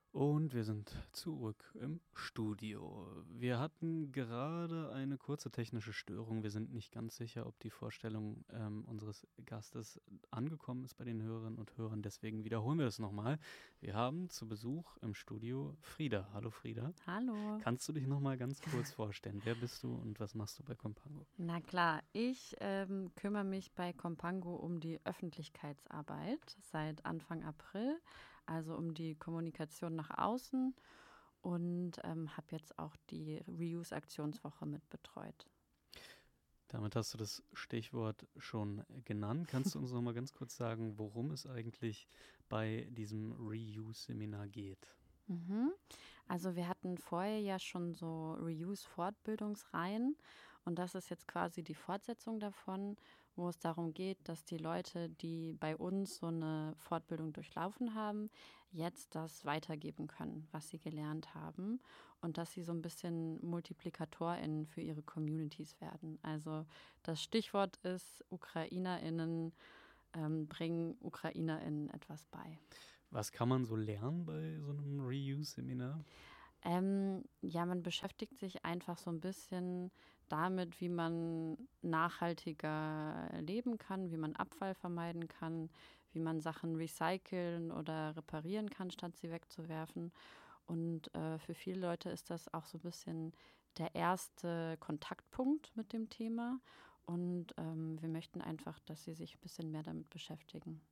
Und wir sind zurück im Studio. Wir hatten gerade eine kurze technische Störung. Wir sind nicht ganz sicher, ob die Vorstellung unseres Gastes angekommen ist bei den Hörerinnen und Hörern. Deswegen wiederholen wir es nochmal. Wir haben zu Besuch im Studio Frida. Hallo Frida. Hallo. Kannst du dich nochmal ganz kurz vorstellen? Wer bist du und was machst du bei Compango? Na klar, ich kümmere mich bei Compango um die Öffentlichkeitsarbeit seit Anfang April, also um die Kommunikation nach außen und habe jetzt auch die Reuse-Aktionswoche mit betreut. Damit hast du das Stichwort schon genannt. Kannst du uns noch mal ganz kurz sagen, worum es eigentlich bei diesem Reuse-Seminar geht? Also wir hatten vorher ja schon so Reuse-Fortbildungsreihen und das ist jetzt quasi die Fortsetzung davon, wo es darum geht, dass die Leute, die bei uns so eine Fortbildung durchlaufen haben, jetzt das weitergeben können, was sie gelernt haben und dass sie so ein bisschen MultiplikatorInnen für ihre Communities werden. Also das Stichwort ist UkrainerInnen bringen UkrainerInnen etwas bei. Was kann man so lernen bei so einem Reuse-Seminar? Ja, man beschäftigt sich einfach so ein bisschen damit, wie man nachhaltiger leben kann, wie man Abfall vermeiden kann, wie man Sachen recyceln oder reparieren kann, statt sie wegzuwerfen. Und für viele Leute ist das auch so ein bisschen der erste Kontaktpunkt mit dem Thema. Und wir möchten einfach, dass sie sich ein bisschen mehr damit beschäftigen.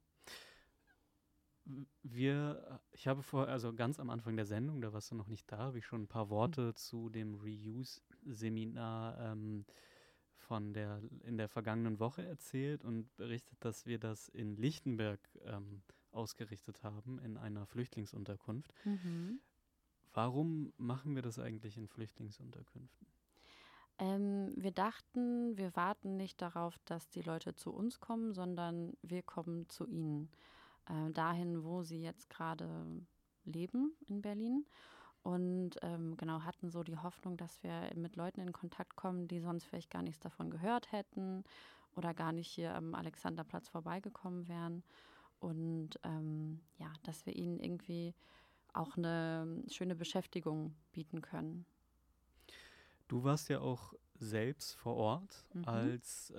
Ich habe vorher, also ganz am Anfang der Sendung, da warst du noch nicht da, habe ich schon ein paar Worte zu dem Reuse-Seminar in der vergangenen Woche erzählt und berichtet, dass wir das in Lichtenberg ausgerichtet haben, in einer Flüchtlingsunterkunft. Warum machen wir das eigentlich in Flüchtlingsunterkünften? Wir dachten, wir warten nicht darauf, dass die Leute zu uns kommen, sondern wir kommen zu ihnen. Dahin, wo sie jetzt gerade leben in Berlin. Und genau hatten so die Hoffnung, dass wir mit Leuten in Kontakt kommen, die sonst vielleicht gar nichts davon gehört hätten oder gar nicht hier am Alexanderplatz vorbeigekommen wären. Und ja, dass wir ihnen irgendwie auch eine schöne Beschäftigung bieten können. Du warst ja auch selbst vor Ort als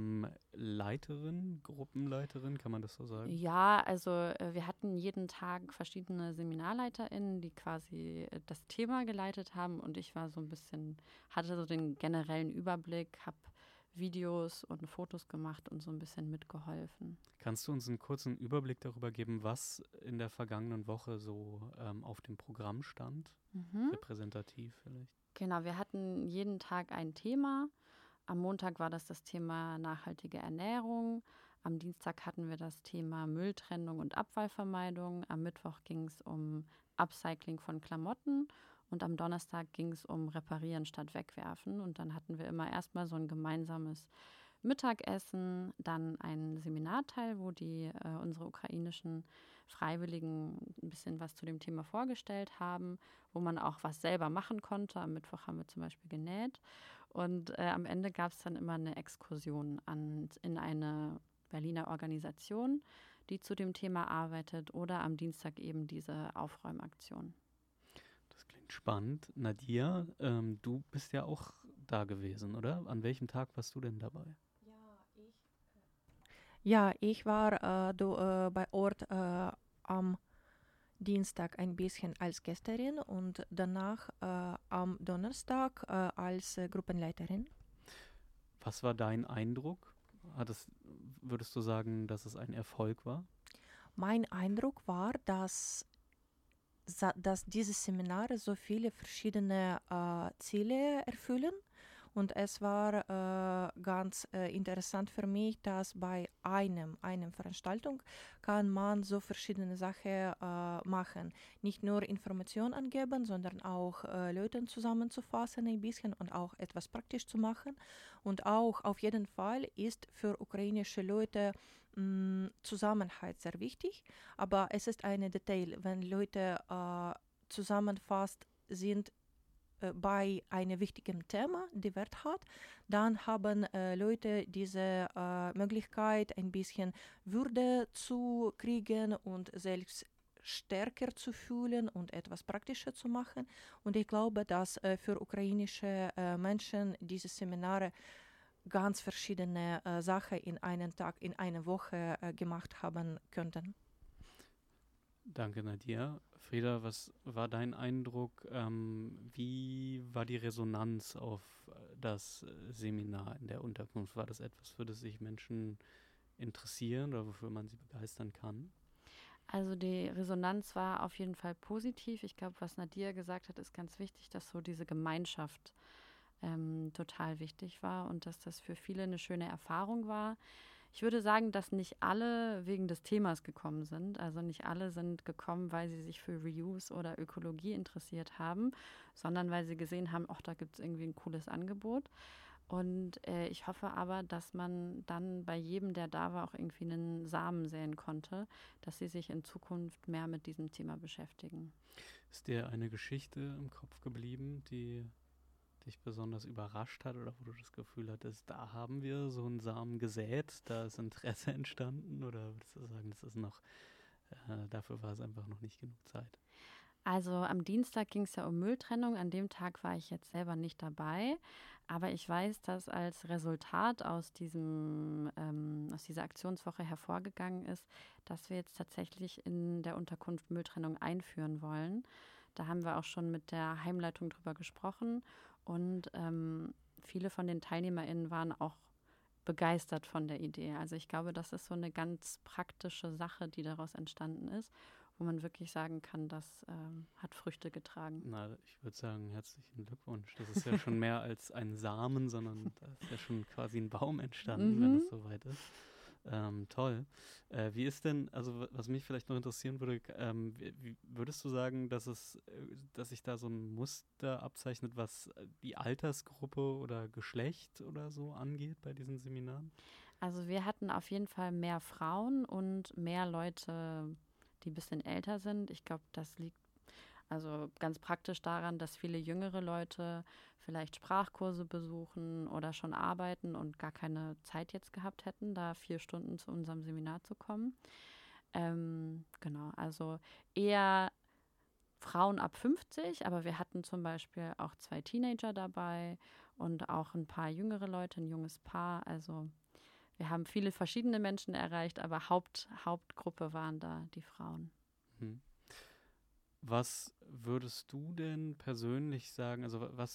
Leiterin, Gruppenleiterin, kann man das so sagen? Ja, also wir hatten jeden Tag verschiedene SeminarleiterInnen, die quasi das Thema geleitet haben und ich war so ein bisschen, hatte so den generellen Überblick, habe Videos und Fotos gemacht und so ein bisschen mitgeholfen. Kannst du uns einen kurzen Überblick darüber geben, was in der vergangenen Woche so auf dem Programm stand? Repräsentativ vielleicht? Genau, wir hatten jeden Tag ein Thema. Am Montag war das Thema nachhaltige Ernährung. Am Dienstag hatten wir das Thema Mülltrennung und Abfallvermeidung. Am Mittwoch ging es um Upcycling von Klamotten. Und am Donnerstag ging es um Reparieren statt Wegwerfen. Und dann hatten wir immer erstmal so ein gemeinsames Mittagessen, dann ein Seminarteil, wo unsere ukrainischen Freiwilligen ein bisschen was zu dem Thema vorgestellt haben, wo man auch was selber machen konnte. Am Mittwoch haben wir zum Beispiel genäht. Und am Ende gab es dann immer eine Exkursion in eine Berliner Organisation, die zu dem Thema arbeitet, oder am Dienstag eben diese Aufräumaktion. Das klingt spannend. Nadia, du bist ja auch da gewesen, oder? An welchem Tag warst du denn dabei? Ja, ich war bei Ort am Dienstag ein bisschen als Gästerin und danach am Donnerstag als Gruppenleiterin. Was war dein Eindruck? Würdest du sagen, dass es ein Erfolg war? Mein Eindruck war, dass diese Seminare so viele verschiedene Ziele erfüllen. Und es war ganz interessant für mich, dass bei einem Veranstaltung kann man so verschiedene Sachen machen. Nicht nur Informationen angeben, sondern auch Leute zusammenzufassen ein bisschen und auch etwas praktisch zu machen. Und auch auf jeden Fall ist für ukrainische Leute Zusammenhalt sehr wichtig. Aber es ist ein Detail, wenn Leute zusammenfasst sind bei einem wichtigen Thema, die Wert hat, dann haben Leute diese Möglichkeit, ein bisschen Würde zu kriegen und selbst stärker zu fühlen und etwas praktischer zu machen. Und ich glaube, dass für ukrainische Menschen diese Seminare ganz verschiedene Sachen in einen Tag, in einer Woche gemacht haben könnten. Danke, Nadia. Frieda, was war dein Eindruck? Wie war die Resonanz auf das Seminar in der Unterkunft? War das etwas, für das sich Menschen interessieren oder wofür man sie begeistern kann? Also die Resonanz war auf jeden Fall positiv. Ich glaube, was Nadia gesagt hat, ist ganz wichtig, dass so diese Gemeinschaft total wichtig war und dass das für viele eine schöne Erfahrung war. Ich würde sagen, dass nicht alle wegen des Themas gekommen sind. Also nicht alle sind gekommen, weil sie sich für Reuse oder Ökologie interessiert haben, sondern weil sie gesehen haben, ach, da gibt es irgendwie ein cooles Angebot. Und ich hoffe aber, dass man dann bei jedem, der da war, auch irgendwie einen Samen säen konnte, dass sie sich in Zukunft mehr mit diesem Thema beschäftigen. Ist dir eine Geschichte im Kopf geblieben, die dich besonders überrascht hat oder wo du das Gefühl hattest, da haben wir so einen Samen gesät, da ist Interesse entstanden, oder würdest du sagen, das ist noch, dafür war es einfach noch nicht genug Zeit? Also am Dienstag ging es ja um Mülltrennung. An dem Tag war ich jetzt selber nicht dabei. Aber ich weiß, dass als Resultat aus dieser Aktionswoche hervorgegangen ist, dass wir jetzt tatsächlich in der Unterkunft Mülltrennung einführen wollen. Da haben wir auch schon mit der Heimleitung drüber gesprochen. Und viele von den TeilnehmerInnen waren auch begeistert von der Idee. Also ich glaube, das ist so eine ganz praktische Sache, die daraus entstanden ist, wo man wirklich sagen kann, das hat Früchte getragen. Na, ich würde sagen, herzlichen Glückwunsch. Das ist ja schon mehr als ein Samen, sondern da ist ja schon quasi ein Baum entstanden, wenn es soweit ist. Toll. Wie ist denn, also was mich vielleicht noch interessieren würde, wie würdest du sagen, dass sich da so ein Muster abzeichnet, was die Altersgruppe oder Geschlecht oder so angeht bei diesen Seminaren? Also wir hatten auf jeden Fall mehr Frauen und mehr Leute, die ein bisschen älter sind. Ich glaube, das liegt also ganz praktisch daran, dass viele jüngere Leute vielleicht Sprachkurse besuchen oder schon arbeiten und gar keine Zeit jetzt gehabt hätten, da 4 Stunden zu unserem Seminar zu kommen. Genau, also eher Frauen ab 50, aber wir hatten zum Beispiel auch 2 Teenager dabei und auch ein paar jüngere Leute, ein junges Paar. Also wir haben viele verschiedene Menschen erreicht, aber Hauptgruppe waren da die Frauen. Was würdest du denn persönlich sagen, also was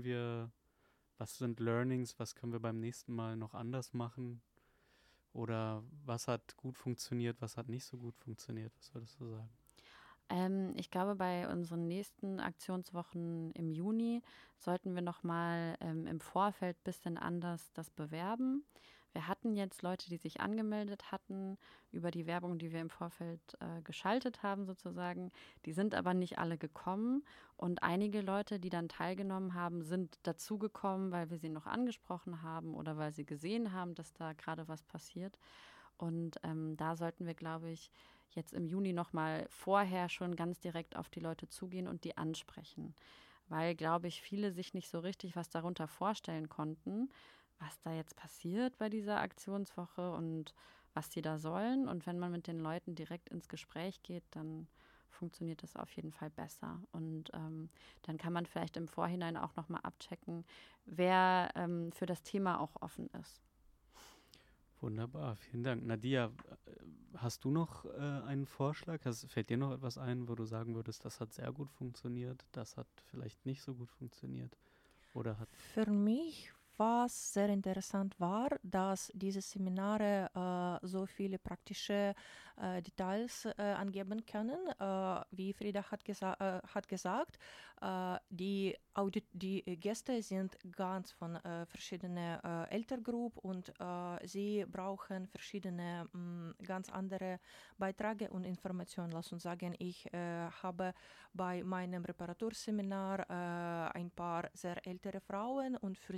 sind Learnings, was können wir beim nächsten Mal noch anders machen? Oder was hat gut funktioniert, was hat nicht so gut funktioniert? Was würdest du sagen? Ich glaube, bei unseren nächsten Aktionswochen im Juni sollten wir nochmal im Vorfeld ein bisschen anders das bewerben. Wir hatten jetzt Leute, die sich angemeldet hatten über die Werbung, die wir im Vorfeld geschaltet haben sozusagen. Die sind aber nicht alle gekommen. Und einige Leute, die dann teilgenommen haben, sind dazugekommen, weil wir sie noch angesprochen haben oder weil sie gesehen haben, dass da gerade was passiert. Und da sollten wir, glaube ich, jetzt im Juni nochmal vorher schon ganz direkt auf die Leute zugehen und die ansprechen. Weil, glaube ich, viele sich nicht so richtig was darunter vorstellen konnten, was da jetzt passiert bei dieser Aktionswoche und was die da sollen. Und wenn man mit den Leuten direkt ins Gespräch geht, dann funktioniert das auf jeden Fall besser. Und dann kann man vielleicht im Vorhinein auch nochmal abchecken, wer für das Thema auch offen ist. Wunderbar, vielen Dank. Nadia, hast du noch einen Vorschlag? Fällt dir noch etwas ein, wo du sagen würdest, das hat sehr gut funktioniert, das hat vielleicht nicht so gut funktioniert? Oder hat Für mich, was sehr interessant war, dass diese Seminare so viele praktische Details angeben können. Wie Frieda hat gesagt, die Gäste sind ganz von verschiedenen Altersgruppen und sie brauchen verschiedene ganz andere Beiträge und Informationen. Lass uns sagen, ich habe bei meinem Reparaturseminar ein paar sehr ältere Frauen und für sie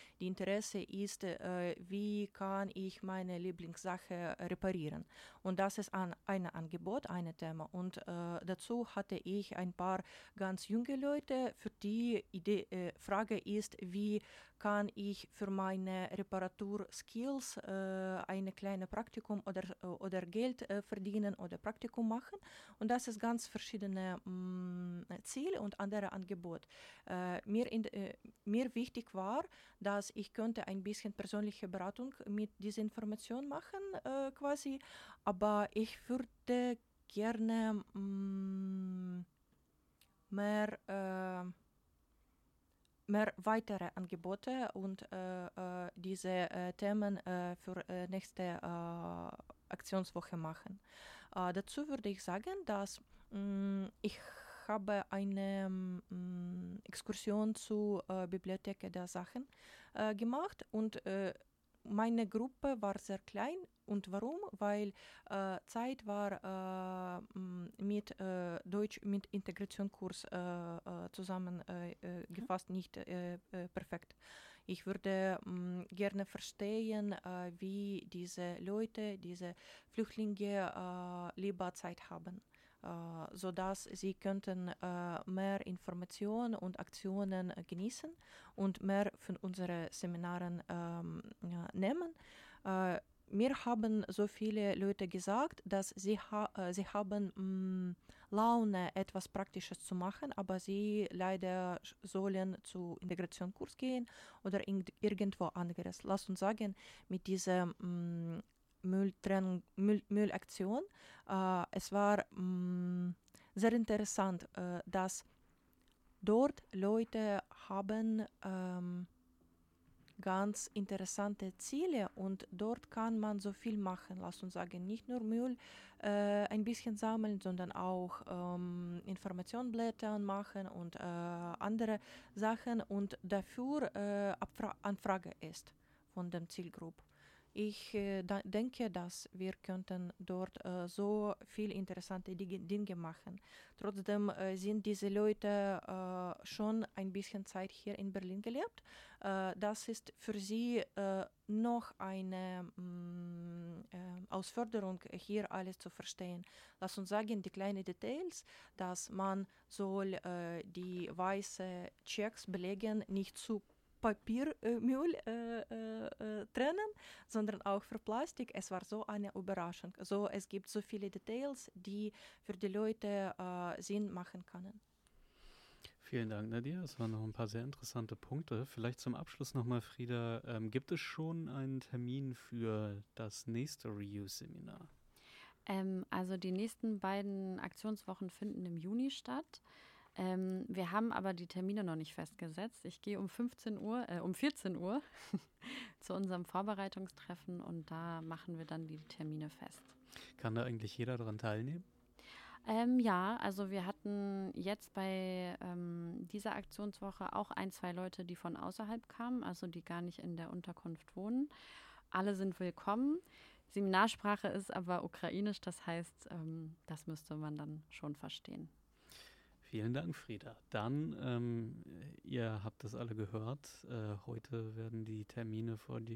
die Interesse ist, wie kann ich meine Lieblingssache reparieren. Und das ist ein Angebot, ein Thema. Und dazu hatte ich ein paar ganz junge Leute, für die Frage ist, wie kann ich für meine Reparaturskills eine kleine Praktikum oder Geld verdienen oder Praktikum machen. Und das ist ganz verschiedene Ziele und andere Angebot. Mir wichtig war, dass ich könnte ein bisschen persönliche Beratung mit dieser Information machen, quasi. Aber ich würde gerne mehr weitere Angebote und diese Themen für nächste Aktionswoche machen. Dazu würde ich sagen, dass ich habe eine Exkursion zur Bibliothek der Sachen gemacht und meine Gruppe war sehr klein. Und warum? Weil Zeit war mit Deutsch mit Integrationskurs zusammengefasst nicht perfekt. Ich würde gerne verstehen, wie diese Leute, diese Flüchtlinge lieber Zeit haben, sodass sie könnten mehr Informationen und Aktionen genießen und mehr von unseren Seminaren nehmen. Mir haben so viele Leute gesagt, dass sie haben Laune, etwas Praktisches zu machen, aber sie leider sollen zu Integrationskurs gehen oder irgendwo anderes. Lass uns sagen, mit dieser Müllaktion, es war sehr interessant, dass dort Leute haben ganz interessante Ziele und dort kann man so viel machen. Lass uns sagen, nicht nur Müll ein bisschen sammeln, sondern auch Informationsblätter machen und andere Sachen und dafür Anfrage ist von der Zielgruppe. Ich denke, dass wir könnten dort so viel interessante Dinge machen. Trotzdem sind diese Leute schon ein bisschen Zeit hier in Berlin gelebt. Das ist für sie noch eine Herausforderung, hier alles zu verstehen. Lass uns sagen, die kleinen Details, dass man soll die weiße Checks belegen, nicht zu Papiermüll trennen, sondern auch für Plastik. Es war so eine Überraschung. Also es gibt so viele Details, die für die Leute Sinn machen können. Vielen Dank, Nadia. Es waren noch ein paar sehr interessante Punkte. Vielleicht zum Abschluss nochmal, Frieda, gibt es schon einen Termin für das nächste Reuse-Seminar? Also die nächsten beiden Aktionswochen finden im Juni statt. Wir haben aber die Termine noch nicht festgesetzt. Ich gehe um 14 Uhr zu unserem Vorbereitungstreffen und da machen wir dann die Termine fest. Kann da eigentlich jeder daran teilnehmen? Ja, also wir hatten jetzt bei dieser Aktionswoche auch 2 Leute, die von außerhalb kamen, also die gar nicht in der Unterkunft wohnen. Alle sind willkommen. Seminarsprache ist aber ukrainisch, das heißt, das müsste man dann schon verstehen. Vielen Dank, Frieda. Dann, ihr habt das alle gehört, heute werden die Termine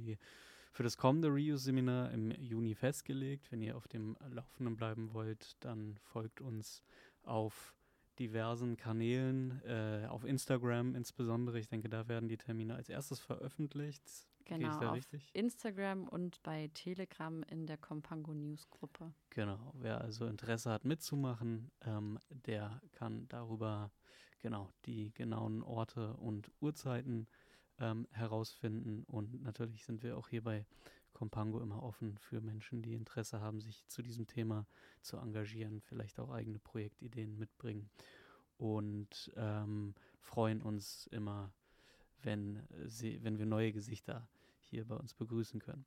für das kommende Reuse-Seminar im Juni festgelegt. Wenn ihr auf dem Laufenden bleiben wollt, dann folgt uns auf diversen Kanälen, auf Instagram insbesondere. Ich denke, da werden die Termine als erstes veröffentlicht. Genau, auf Instagram und bei Telegram in der Kompango News Gruppe. Genau, wer also Interesse hat mitzumachen, der kann darüber die genauen Orte und Uhrzeiten herausfinden. Und natürlich sind wir auch hier bei Kompango immer offen für Menschen, die Interesse haben, sich zu diesem Thema zu engagieren, vielleicht auch eigene Projektideen mitbringen und freuen uns immer, wenn wir neue Gesichter hier bei uns begrüßen können.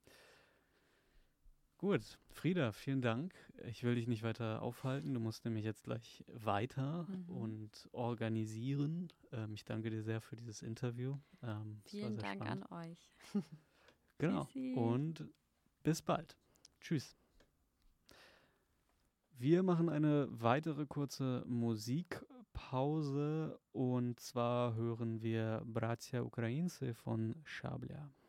Gut, Frieda, vielen Dank. Ich will dich nicht weiter aufhalten. Du musst nämlich jetzt gleich weiter und organisieren. Ich danke dir sehr für dieses Interview. Vielen Dank spannend. an euch. Genau. Und bis bald. Tschüss. Wir machen eine weitere kurze Musikpause. Pause und zwar hören wir Bracia Ukrainцы von Schabля.